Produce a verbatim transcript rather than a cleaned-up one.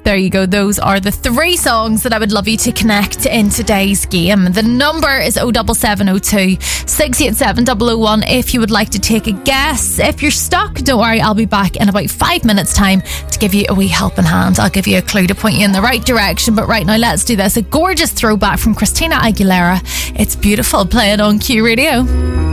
There you go. Those are the three songs that I would love you to connect in today's game. The number is oh seven seven oh two, six eight seven, double oh one if you would like to take a guess. If you're stuck, don't worry, I'll be back in about five minutes time to give you a wee helping hand. I'll give you a clue to point you in the right direction. But right now, let's do this. A gorgeous throwback from Christina Aguilera. It's beautiful. Play it on Q Radio.